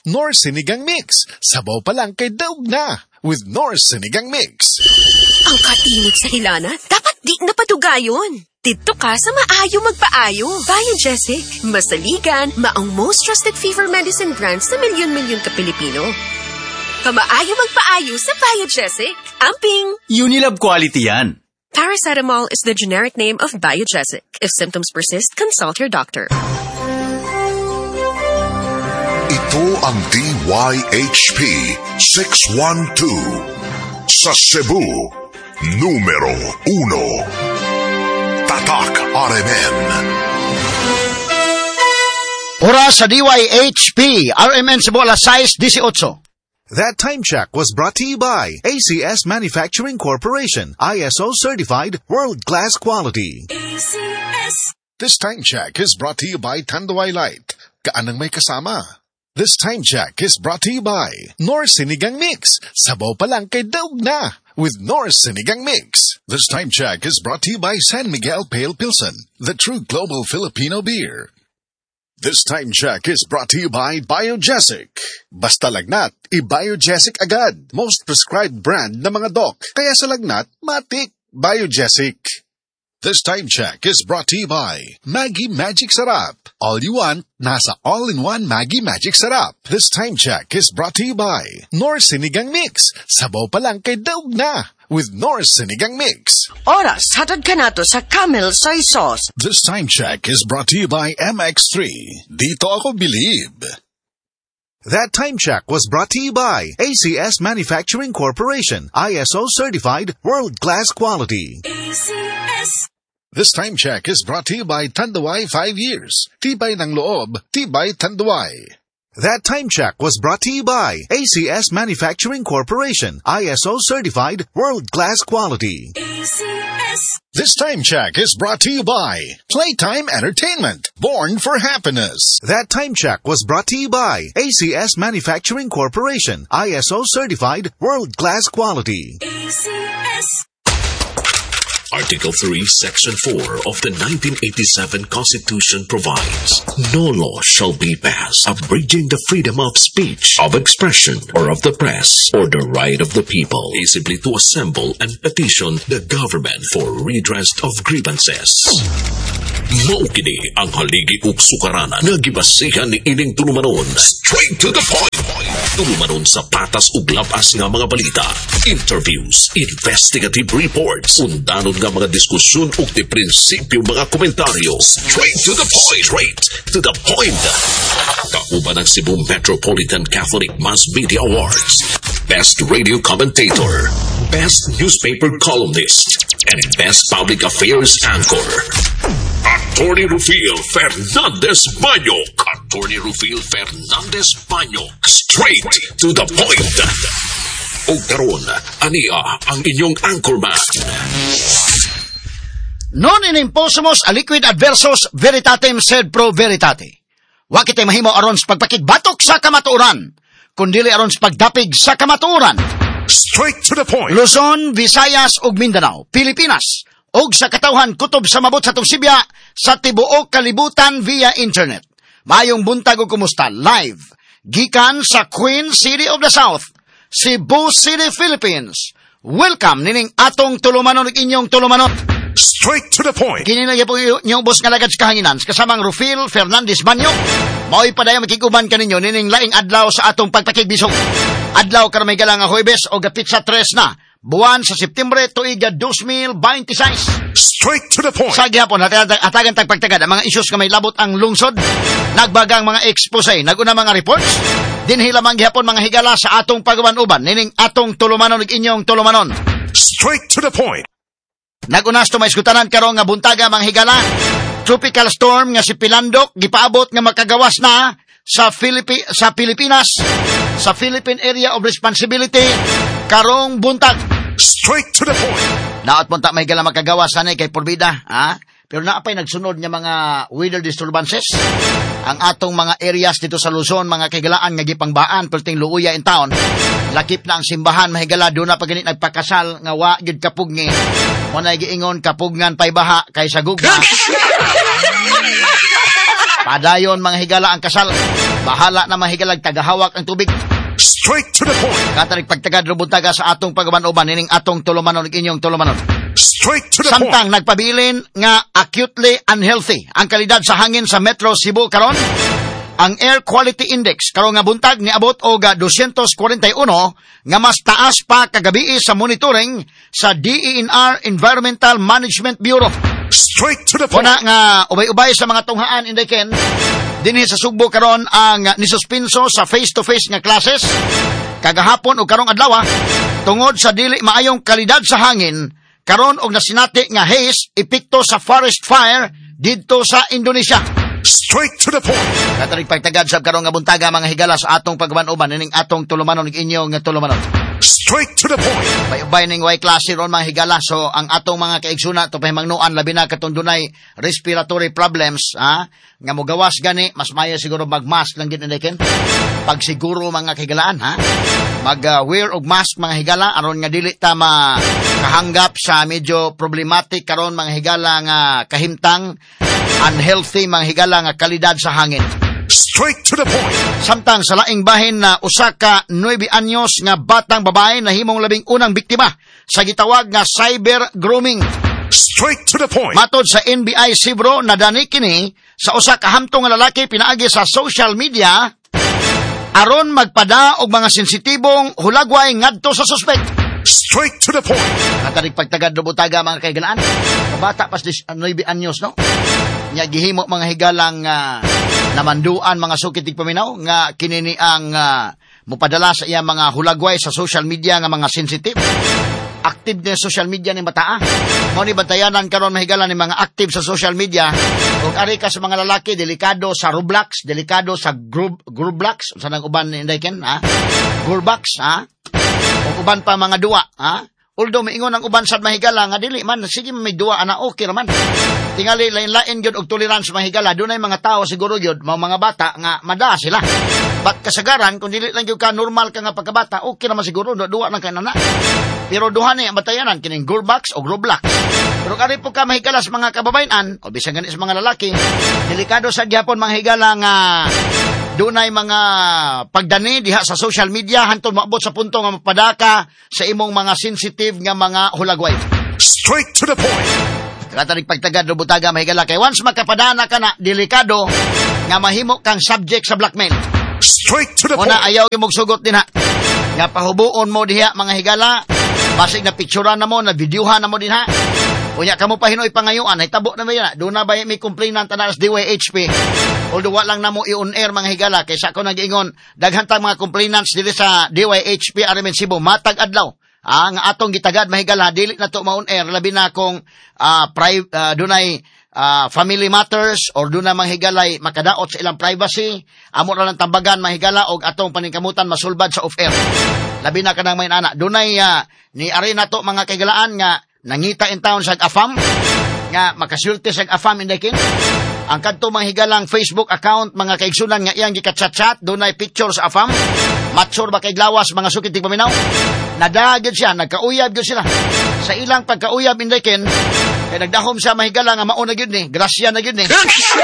Nor Sinigang Mix. Sabaw pa lang kay daog na with Nor Sinigang Mix. Ang kainit sa hilana, dapat di napatugayon. Dito ka sa maayo magpaayo. Biogesic, masaligan, maong most trusted fever medicine brand sa milyon-milyon ka Pilipino. Kamaayo magpaayo sa Biogesic. Amping! Unilab quality yan. Paracetamol is the generic name of Biogesic. If symptoms persist, consult your doctor. Ito ang DYHP 612 sa Cebu, numero 1. Tatak RMN. Oras sa DYHP, RMN Cebu alas 6:18. That time check was brought to you by ACS Manufacturing Corporation, ISO certified world-class quality. ACS. This time check is brought to you by Tanduay Light. Kaanang may kasama. This time check is brought to you by Nor Sinigang Mix. Sabaw pa lang kay daog na with Nor Sinigang Mix. This time check is brought to you by San Miguel Pale Pilsen, the true global Filipino beer. This time check is brought to you by Biogesic. Basta lagnat, i-Biogesic agad. Most prescribed brand na mga doc. Kaya sa lagnat, matik. Biogesic. This time check is brought to you by Maggi Magic Sarap. All you want, nasa all-in-one Maggi Magic Sarap. This time check is brought to you by Nor Sinigang Mix. Sabaw pa lang kay daog na with Nor Sinigang Mix. Oras, hatod ka na to sa Camel Soy Sauce. This time check is brought to you by MX3. Dito ako believe. That time check was brought to you by ACS Manufacturing Corporation, ISO certified world-class quality. ACS. This time check is brought to you by Tanduay 5 years. Tibay ng loob, tibay Tanduay. That time check was brought to you by ACS Manufacturing Corporation, ISO certified world-class quality. ACS. This time check is brought to you by Playtime Entertainment, born for happiness. That time check was brought to you by ACS Manufacturing Corporation, ISO certified world-class quality. ACS. Article 3, Section 4 of the 1987 Constitution provides, no law shall be passed abridging the freedom of speech, of expression, or of the press, or the right of the people, peaceably to assemble and petition the government for redress of grievances. Maukini ang haligi ug sukaranan nga gibasihan ni ining tulumanon. Straight to the point. Tulumanon sa patas ug lapas nga mga balita, interviews, investigative reports, undanon nga mga diskusyon ug di prinsipyo mga komentaryo. Straight to the point. Straight to the point. Kauban ang Cebu Metropolitan Catholic Mass Media Awards, Best Radio Commentator, Best Newspaper Columnist, and Best Public Affairs Anchor. Attorney Rufil Fernandez-Banyok. Attorney Rufil Fernandez-Banyok. Straight to the point. O karon, ania ang inyong anchorman. Non inimposumus aliquid adversus veritatem sed pro veritate. Wa kitay mahimo aron sa pagpakigbatok sa kamatuoran, kundili aron sa pagdapig sa kamatuoran. Straight to the point. Luzon, Visayas ug Mindanao, Pilipinas, ug sa katawhan kutob sa mabot sa Sibya sa tibuok kalibutan via internet. Mayong buntag ug kumusta live gikan sa Queen City of the South, Cebu City, Philippines. Welcome nining atong tulumanon ug inyong tulumanot. Straight to the point. Kini lagi po inyong boss nga lagad sa kahanginan kasamang Rufil Fernandez-Banyok. Mao'y padayang makikuban kaninyo nining laing adlaw sa atong pagpakigbisog. Adlaw karon may galang nga Huwebes o gapit sa 3 na buwan sa Septembre tuiga 2026. Straight to the point. Sa gihapon atagan tagpagtagad ang mga issues nga may labot ang lungsod. Nagbagang mga expose, naguna mga reports. Dinhi lamang gihapon mga higala sa atong pagawan-uban nining atong tulumanon ug inyong tulumanon. Straight to the point. Nagunas to maiskutanan karon nga buntaga mga higala. Tropical storm nga si Pilandok gipaabot nga makagawas na sa Pilipinas, sa Philippine Area of Responsibility karong buntag. Straight to the point. Naot punta may gala makagawas sanay kay porbida, ha? Pero naapay nagsunod nga mga weather disturbances. Ang atong mga areas dito sa Luzon, mga kagalaan nga gipangbaan perting luuya in town. Lakip na ang simbahan mahigala do na pag ganit nagpakasal nga wa gyud kapugni. Mo na giingon kapugngan pay baha kay sagugma. Padayon mga higala ang kasal. Bahala na mga higalag tagahawak ang tubig. Straight to the point. Katarig pagtagad rubuntaga sa atong pagmanuban ining atong tulumanon ug inyong tulumanon. Straight to the Samtang point. nagpabilin nga acutely unhealthy ang kalidad sa hangin sa Metro Cebu karon. Ang Air Quality Index karon nga buntag niabot og 241 nga mas taas pa kagabi sa monitoring sa DENR Environmental Management Bureau. Straight to the point. Kuna nga ubay-ubay sa mga tunghaan inday ken dinhi sa Sugbo karon ang nisuspenso sa face-to-face nga classes kagahapon ug karong adlaw tungod sa dili maayong kalidad sa hangin karon og nasinati nga haze epekto sa forest fire didto sa Indonesia. Straight to the point. Katarig pagtagad sab karon nga buntaga mga higala sa atong pagmanuban ining atong tulumanon ug inyong nga tulumanon. Straight to the point. Ubay ning way klase ron mga higala so ang atong mga kaigsuna to pahimangnuan labi na katong dunay respiratory problems nga mogawas gani mas maayo siguro magmask lang gid ken pag siguro mga higalaan mag-wear og mask mga higala aron nga dili ta makahanggap sa medyo problematic karon mga higala nga kahimtang unhealthy mga higala nga kalidad sa hangin. Straight to the point. Samtang sa laing bahin na usa ka 9 anyos nga batang babae nahimong labing unang biktima sa gitawag nga cyber grooming. Straight to the point. Matod sa NBI Cebu nadani kini sa usa ka hamtong nga lalaki pinaagi sa social media aron magpada og mga sensitibong hulagway ngadto sa suspect. Straight to the point. Katarig pagtagad rubutaga mga kaigalaan. Kabata pas 9 anyos no. Nya gihimo mga higalang namanduan mga sukitig paminaw nga kinini ang mopadala sa iya mga hulagway sa social media nga mga sensitive. Active na social media ni bataa. Mao ni bantayanan karon mahigalan ni mga active sa social media. Ug ari ka sa mga lalaki delikado sa Roblox, delikado sa Grublox, sa nang uban ni Indayken Gurbox ug uban pa mga duwa Although maingon ang uban sad mahigala nga dili man sige may duwa ana okay raman. Tingali lain-lain gyud og tolerance mahigala dunay mga tao siguro gyud mga bata nga mada sila. But kasagaran kung dili lang gyud ka normal ka nga pagkabata okay naman siguro duwa lang kay nana. Pero duha ni batayanan kining Gurbox o Roblox. Pero kani po ka mahigala sa mga kababayan o bisan gani sa mga lalaki delikado sa gyapon mga higala nga dunay mga pagdani diha sa social media hantod maabot sa punto nga mapadaka sa imong mga sensitive nga mga hulagway. Straight to the point. Katarig pagtagad do butaga mahigala kay once makapadana ka na delikado nga mahimo kang subject sa blackmail. Straight to the point. Una ayaw gyud sugot dinha. Nga pahubuon mo diha mga higala basig na picturean na mo na videohan na mo dinha. Unya kamo pa hinoy pangayuan ay tabo na ba yan? Doon na ba may complainant na sa DYHP? Although wala lang na mo i-on air mga higala kaysa ako nag-ingon daghang tang mga complainants dili sa DYHP Arimen Cebu matag adlaw. Nga atong gitagad mahigala dili na to ma-on air labi na kung dunay family matters or doon na mga higalay makadaot sa ilang privacy amo ra lang tambagan mga higala og atong paningkamutan masulbad sa off air. Labi na kanang may ana dunay ni ari na to mga kaigalaan nga nangita in town sa AFAM nga makasulti sa AFAM inday kin ang kadto mga higalang Facebook account mga kaigsunan nga iyang gikachat-chat dunay picture sa AFAM matsor ba kay glawas mga sukitig paminaw nadagid siya nagkauyab gyud sila sa ilang pagkauyab inday kin kay nagdahom siya mahigala nga mao na gyud ni grasya na gyud ni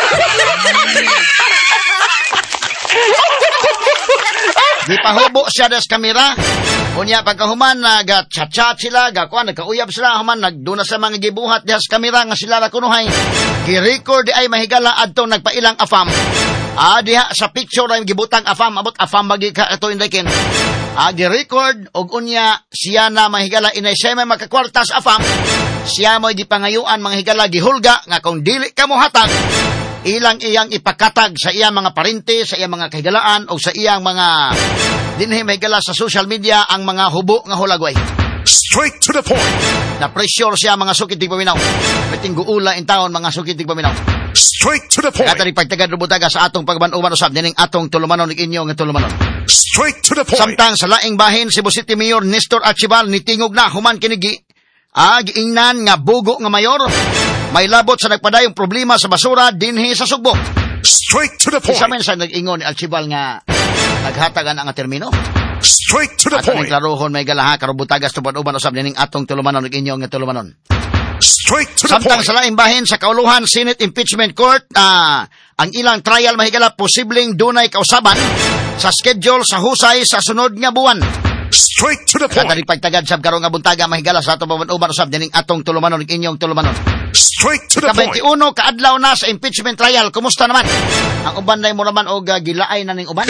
gipahubo siya das kamera. Unya pagkahuman nag-chat-chat sila, nagkauyab sila, human nagduna sa mga gibuhat diha sa kamera nga sila ra kunuhay. Gi-record ay mahigala adtong nagpailang AFAM. Diha sa picture ay gibutang AFAM, abot AFAM bagi ka ato inday kin. Gi-record og unya siya na mahigala inay siya may makakwarta sa AFAM. Siya mo gipangayuan mga higala gihulga nga kung dili ka mo hatag ilang iyang ipakatag sa iyang mga parente, sa iyang mga kahigalaan o sa iyang mga dinhi mahigala sa social media ang mga hubo nga hulagway. Straight to the point. Na pressure siya mga sukitig paminaw. Biting guula in taon mga sukitig paminaw. Straight to the point. Katari pagtagad rubutaga sa atong pagbanuban usab dining atong tulumanon ug inyo nga tulumanon. Straight to the point. Samtang sa laing bahin Cebu City Mayor Nestor Archibal nitingog na human kinigi giingnan nga bugo nga mayor. May labot sa nagpadayong problema sa basura dinhi sa Sugbo. Straight to the point. Isa man sa nag-ingon ni Archibal nga naghatagan ang termino. Straight to the point. At ang point. klarohon may galaha karubutagas tupad uban usab dining atong tulumanon ug inyo nga tulumanon. Straight to the Samtang point. sa laing bahin sa Kauluhan Senate Impeachment Court, ang ilang trial mahigala posibleng dunay kausaban sa schedule sa husay sa sunod nga buwan. Straight to the point. Katalig pagtagad sab karong nga buntaga mahigala sa atong paman-uban usab dining atong tulumanon ug inyong tulumanon. Straight to the point. Ka-21 kaadlaw na sa impeachment trial. Kumusta naman? Ang uban nay mo naman og gilaay na ning uban.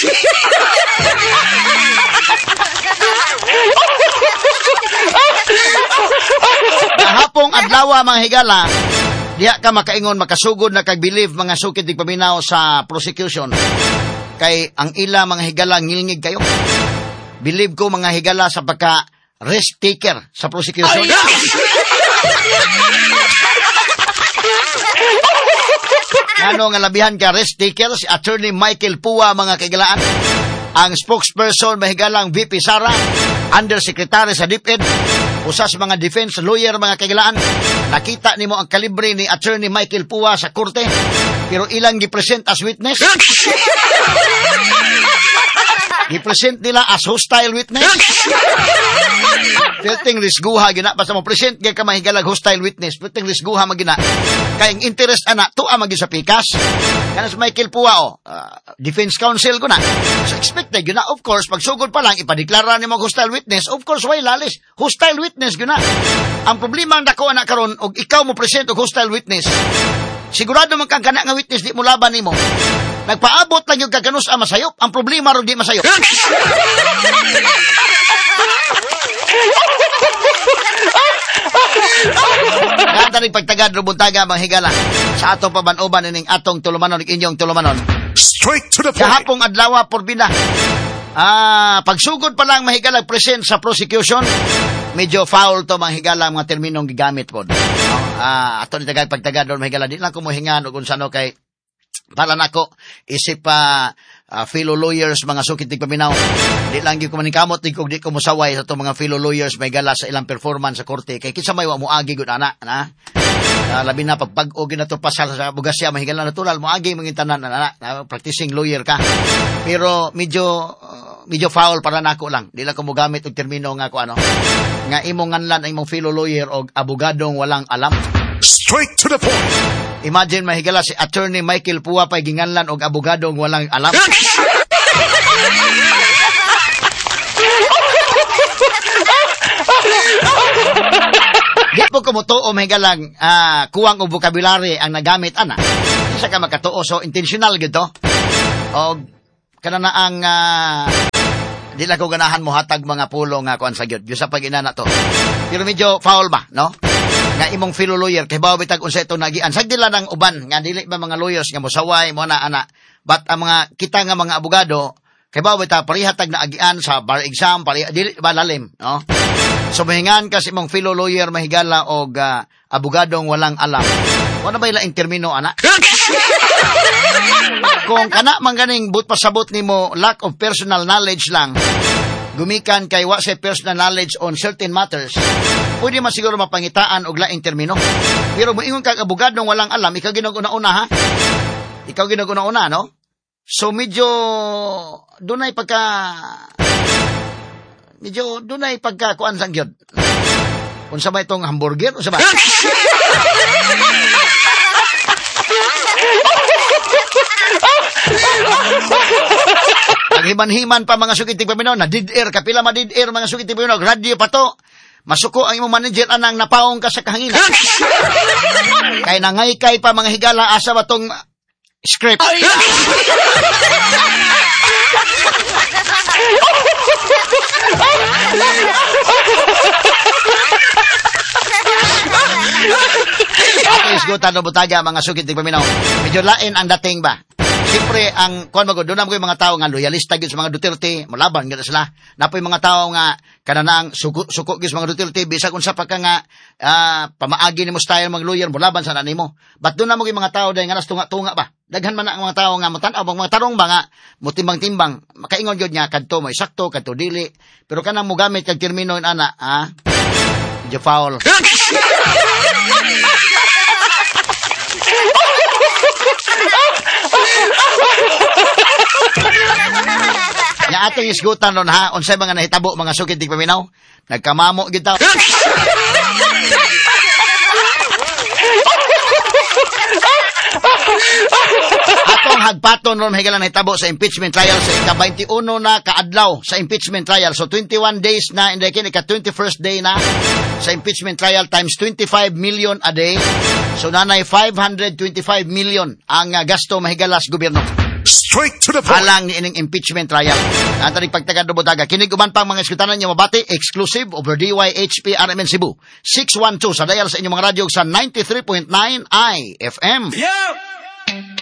Kahapong adlaw mga higala, diha ka makaingon makasugod na kag-believe mga sukid dig paminaw sa prosecution. Kay ang ila mga higala ngilngig kayo. Believe ko mga higala sa pagka risk taker sa prosecution. Ano nga labihan ka risk taker si Attorney Michael Pua mga kaigalaan. Ang spokesperson mahigalang VP Sara, Undersecretary sa DepEd, usas mga defense lawyer mga kaigalaan. Nakita nimo ang kalibre ni Attorney Michael Pua sa korte, pero ilang gipresent as witness. Gipresent nila as hostile witness. Pilting risguha gina basta mo present kay ka mahigalag hostile witness. Pilting risguha magina. Kay ang interest ana tuwa magi sa pikas. Kana si Michael Pua defense counsel ko na. So expected yun na, of course, pag sugod pa lang ipadeklara nimo hostile witness, of course way lalis. Hostile witness yun na. Ang problema ang dako ana karon og ikaw mo present og hostile witness. Sigurado man kang kana nga witness di mo laban nimo. Nagpaabot lang yung kaganos masayop. Ang problema ron di masayop. Ganda rin pagtagad rubuntaga mga higala sa atong paban-uban ining atong tulumanon inyong tulumanon. Straight to the point. Kahapong adlaw porbida. Pagsugod pa lang mahigala present sa prosecution, medyo foul to mga higala mga terminong gigamit pod. Ato ni tagad pagtagad ron mahigala di lang ko mohingan og unsano kay para nako isip fellow lawyers mga sukit tig paminaw di lang gyud ko manikamot di ko musaway sa to mga fellow lawyers may gala sa ilang performance sa korte kay kinsa may wa moagi gud ana na labi na pagpag-og na to pasal sa bugasya mahigala natural moagi mangintanan na practicing lawyer ka pero medyo foul para nako lang di lang ko mogamit og termino nga ko ano nga imong nganlan ang imong fellow lawyer og abogadong walang alam. Straight to the point. Imagine mahigala si Attorney Michael Pua pa'y ginganlan og abogadong walang alam. Di po kumutuo mahigalang kuwang o vocabulary ang nagamit ana. Isa ka makatuo so intentional gito. Og kanana ang di lang ko ganahan mo hatag mga pulo nga kuan sa gyud. Sa pag-inana to. Pero medyo foul ba, no? Nga imong fellow lawyer kay bawo bitag unsa ito nagian sagdila ng uban nga dili ba mga lawyers nga mosaway mo na ana but ang mga kita nga mga abogado kay bawo bita parihatag na agian sa bar exam dili ba lalim no so mahingan kasi imong fellow lawyer mahigala og abogadong walang alam wala ba ilaing termino ana kung kana man ganing but pasabot nimo lack of personal knowledge lang gumikan kay wa say personal knowledge on certain matters, pwede man siguro mapangitaan og laing termino. Pero moingon kag abogadong walang alam, ikaw ginaguna-una ha? Ikaw ginaguna-una, no? So medyo dunay pagka kuan sang gyud. Unsa ba itong hamburger? Unsa ba? Paghiman-himan pa mga sukit tigpaminaw, na dead air, kapila ma dead air mga sukit tigpaminaw, radio pa to, masuko ang imong manager anang napaong ka sa kahanginan. Kay nangay-kay pa mga higala, asa ba tong script? Ato isgutan no butaga mga sukit tigpaminaw. Medyo lain ang dating ba? Siyempre, ang kuan magod, doon naman ko yung mga tao nga loyalista gyud sa mga Duterte, malaban gyud sila. Napoy mga tao nga kananang suko gyud sa mga Duterte, bisag unsa pa ka nga pamaagi nimo style mga lawyer, mulaban sa nanimo. But doon naman ko yung mga tao dahil nga nas tunga ba? Daghan man ang mga tao nga matan-aw mga tarong ba nga mutimbang-timbang, makaingon gyud nya kadto mo sakto, kadto dili. Pero kanang mo gamit kag termino ana, medyo foul. Nya ating isgutan ron ha, unsay mga nahitabo mga sukit tig paminaw, nagkamamo gid ta. Atong hagpaton ron higalan hitabo sa impeachment trial sa ika-21 na kaadlaw sa impeachment trial. So 21 days na, and like ika-21st day na sa impeachment trial times 25 million a day. So nanay 525 million ang gasto mahigalas gobyerno. Straight to the point. Halang ni ining impeachment trial. Ang tanig pagtaga-dubotaga. Kiniguman pang mga iskutanan niyo mabati, exclusive over DYHP RMN Cebu. 612 sa dial sa inyong mga radyo sa 93.9 IFM. Yeah!